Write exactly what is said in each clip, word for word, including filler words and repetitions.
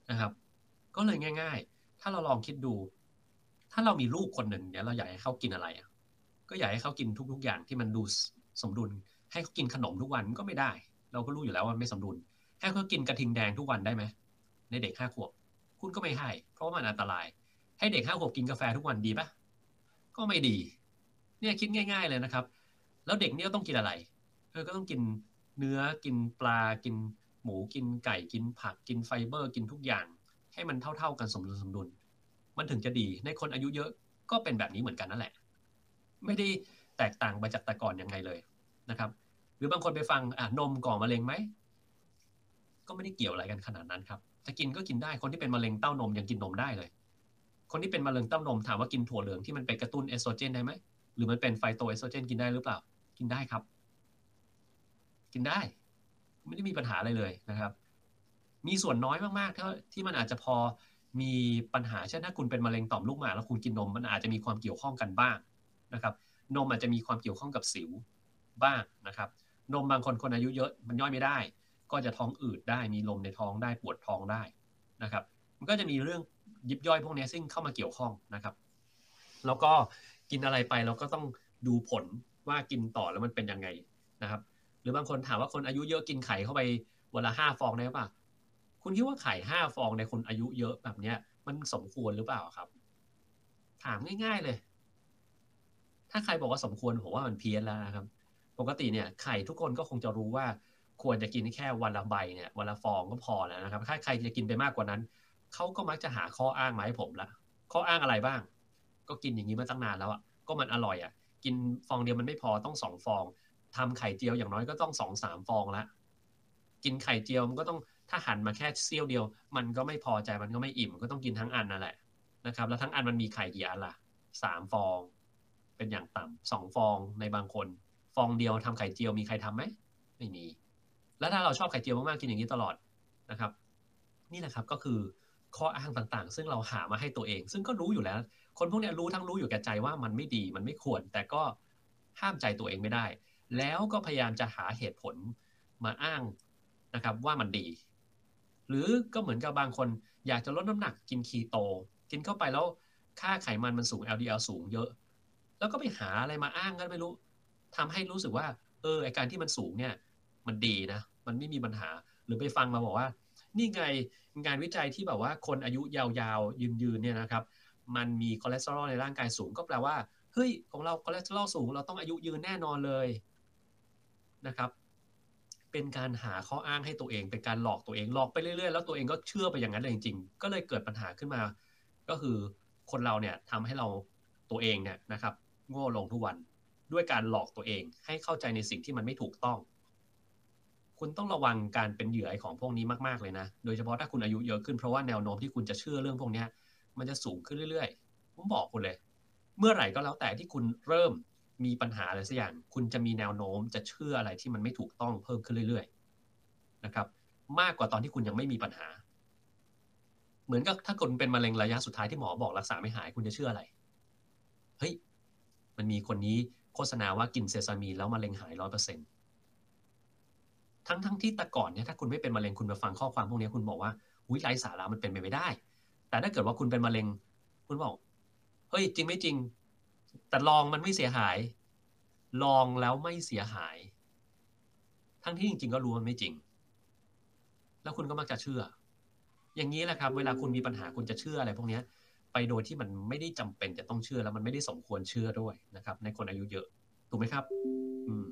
นะครับก็เลยง่ายๆถ้าเราลองคิดดูถ้าเรามีลูกคนหนึ่งเนี่ยเราอยากให้เขากินอะไรอะก็อยากให้เขากินทุกๆอย่างที่มันดูสมดุลให้เขากินขนมทุกวันก็ไม่ได้เราก็รู้อยู่แล้วว่ามันไม่สมดุลให้เขากินกระทิงแดงทุกวันได้ไหมในเด็กห้าขวบคุณก็ไม่ให้เพราะว่ามันอันตรายให้เด็กห้าขวบกินกาแฟทุกวันดีปะก็ไม่ดีเนี่ยคิดง่ายๆเลยนะครับแล้วเด็กเนี่ยต้องกินอะไรเออก็ต้องกินเนื้อกินปลากินหมูกินไก่กินผักกินไฟเบอร์กินทุกอย่างให้มันเท่าๆกันสมดุลสมดุลมันถึงจะดีในคนอายุเยอะก็เป็นแบบนี้เหมือนกันนั่นแหละไม่ได้แตกต่างไปจากแต่ก่อนยังไงเลยนะครับหรือบางคนไปฟังอ่ะนมก่อมะเร็งไหมก็ไม่ได้เกี่ยวอะไรกันขนาดนั้นครับจะกินก็กินได้คนที่เป็นมะเร็งเต้านมยังกินนมได้เลยคนที่เป็นมะเร็งเต้านมถามว่ากินถั่วเหลืองที่มันไปกระตุ้นเอสโตรเจนได้ไหมหรือมันเป็นไฟโตเอสโตรเจนกินได้หรือเปล่ากินได้ครับกินได้ไม่ได้มีปัญหาอะไรเลยนะครับมีส่วนน้อยมากๆที่ที่มันอาจจะพอมีปัญหาเช่นถ้าคุณเป็นมะเร็งต่อมลูกหมากแล้วคุณกินนมมันอาจจะมีความเกี่ยวข้องกันบ้างนะครับนมอาจจะมีความเกี่ยวข้องกับสิวบ้างนะครับนมบางคนคนอายุเยอะมันย่อยไม่ได้ก็จะท้องอืดได้มีลมในท้องได้ปวดท้องได้นะครับมันก็จะมีเรื่องยิบย่อยพวกนี้ซึ่งเข้ามาเกี่ยวข้องนะครับแล้วก็กินอะไรไปเราก็ต้องดูผลว่ากินต่อแล้วมันเป็นยังไงนะครับหรือบางคนถามว่าคนอายุเยอะกินไข่เข้าไปวันละห้าฟองได้ป่ะคุณคิดว่าไข่ห้าฟองในคนอายุเยอะแบบเนี้ยมันสมควรหรือเปล่าครับถามง่ายๆเลยถ้าใครบอกว่าสมควรผมว่ามันเพี้ยนแล้วนะครับปกติเนี่ยไข่ทุกคนก็คงจะรู้ว่าควรจะกินแค่วันละใบเนี่ยวันละฟองก็พอแล้วนะครับถ้าใครจะกินไปมากกว่านั้นเขาก็มักจะหาข้ออ้างมาให้ผมละข้ออ้างอะไรบ้างก็กินอย่างนี้มาตั้งนานแล้วอ่ะก็มันอร่อยอ่ะกินฟองเดียวมันไม่พอต้องสองฟองทำไข่เจียวอย่างน้อยก็ต้องสองสามฟองละกินไข่เจียวมันก็ต้องถ้าหั่นมาแค่เสี้ยวเดียวมันก็ไม่พอใจมันก็ไม่อิ่มก็ต้องกินทั้งอันนั่นแหละนะครับแล้วทั้งอันมันมีไข่กี่อันล่ะสามฟองเป็นอย่างต่ำสองฟองในบางคนฟองเดียวทำไข่เจียวมีใครทำไหมไม่มีแล้วถ้าเราชอบไข่เจียวมากๆกินอย่างนี้ตลอดนะครับนี่แหละครับก็คือข้ออ้างต่างๆซึ่งเราหามาให้ตัวเองซึ่งก็รู้อยู่แล้วคนพวกนี้รู้ทั้งรู้อยู่แก่ใจว่ามันไม่ดีมันไม่ควรแต่ก็ห้ามใจตัวเองไม่ได้แล้วก็พยายามจะหาเหตุผลมาอ้างนะครับว่ามันดีหรือก็เหมือนกับบางคนอยากจะลดน้ำหนักกินคีโตกินเข้าไปแล้วค่าไขมันมันสูง แอล ดี แอล สูงเยอะแล้วก็ไปหาอะไรมาอ้างกันไม่รู้ทำให้รู้สึกว่าเออไอการที่มันสูงเนี่ยมันดีนะมันไม่มีปัญหาหรือไปฟังมาบอกว่านี่ไงงานวิจัยที่แบบว่าคนอายุยาวๆยืนๆเนี่ยนะครับมันมีคอเลสเตอรอลในร่างกายสูงก็แปลว่าเฮ้ยของเราคอเลสเตอรอลสูงเราต้องอายุยืนแน่นอนเลยนะครับเป็นการหาข้ออ้างให้ตัวเองเป็นการหลอกตัวเองหลอกไปเรื่อยๆแล้วตัวเองก็เชื่อไปอย่างนั้นเลยจริงๆก็เลยเกิดปัญหาขึ้นมาก็คือคนเราเนี่ยทำให้เราตัวเองเนี่ยนะครับโง่ลงทุกวันด้วยการหลอกตัวเองให้เข้าใจในสิ่งที่มันไม่ถูกต้องคุณต้องระวังการเป็นเหยื่อของพวกนี้มากๆเลยนะโดยเฉพาะถ้าคุณอายุเยอะขึ้นเพราะว่าแนวโน้มที่คุณจะเชื่อเรื่องพวกนี้มันจะสูงขึ้นเรื่อยๆผมบอกคุณเลยเมื่อไหร่ก็แล้วแต่ที่คุณเริ่มมีปัญหาอะไรสักอย่างคุณจะมีแนวโน้มจะเชื่ออะไรที่มันไม่ถูกต้องเพิ่มขึ้นเรื่อยๆนะครับมากกว่าตอนที่คุณยังไม่มีปัญหาเหมือนกับถ้าคุณเป็นมะเร็งระยะสุดท้ายที่หมอบอกรักษาไม่หายคุณจะเชื่ออะไรเฮ้ยมันมีคนนี้โฆษณาว่ากินเซซามีนแล้วมะเร็งหายร้อยเปอร์เซ็นต์ ทั้งทั้งที่แต่ก่อนเนี่ยถ้าคุณไม่เป็นมะเร็งคุณมาฟังข้อความพวกนี้คุณบอกว่าอุ้ยไร้สาระมันเป็นไปไม่ได้แต่ถ้าเกิดว่าคุณเป็นมะเร็งคุณบอกเฮ้ยจริงไม่จริงแต่ลองมันไม่เสียหายลองแล้วไม่เสียหายทั้งที่จริงๆก็รู้มันไม่จริงแล้วคุณก็มักจะเชื่ออย่างนี้แหละครับเวลาคุณมีปัญหาคุณจะเชื่ออะไรพวกนี้ไปโดยที่มันไม่ได้จำเป็นจะต้องเชื่อแล้วมันไม่ได้สมควรเชื่อด้วยนะครับในคนอายุเยอะถูกไหมครับอืม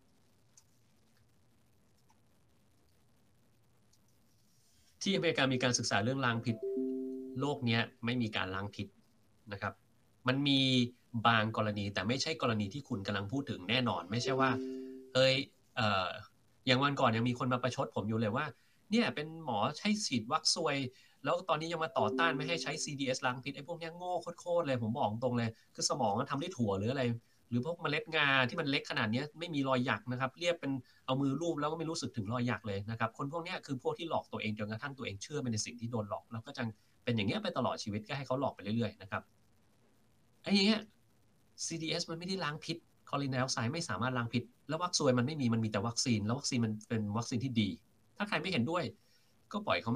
ที่อเมริกามีการศึกษาเรื่องล้างพิษโลกนี้ไม่มีการล้างพิษนะครับมันมีบางกรณีแต่ไม่ใช่กรณีที่คุณกำลังพูดถึงแน่นอนไม่ใช่ว่าเอ้ยเอ่ออย่างวันก่อนยังมีคนมาประชดผมอยู่เลยว่าเนี่ยเป็นหมอใช้ฉีดวัคซวยแล้วตอนนี้ยังมาต่อต้านไม่ให้ใช้ ซี ดี เอส ล้างพิษไอ้พวกนี้โง่โคตรเลยผมบอกตรงเลยคือสมองมันทำด้วยถั่วหรืออะไรหรือพวกเมล็ดงาที่มันเล็กขนาดนี้ไม่มีรอยหยักนะครับเรียบเป็น เอามือลูบแล้วก็ไม่รู้สึกถึงรอยหยักเลยนะครับคนพวกนี้คือพวกที่หลอกตัวเองจนกระทั่งตัวเองเชื่อไปในสิ่งที่โดนหลอกแล้วก็จะเป็นอย่างเงี้ยไปตลอดชีวิตก็ให้เขาหลอกไปเรื่อยๆนะครับไอ้อย่างเงี้ย ซี ดี เอส มันไม่ได้ล้างพิษคอลินไดออกไซด์ไม่สามารถล้างพิษแล้ววัคซวยมันไม่มีมันมีแต่วัคซีนแล้ววัคซีนมันเป็นวัคซีนที่ดีถ้าใครไม่เห็นด้วยก็ปล่อยเขา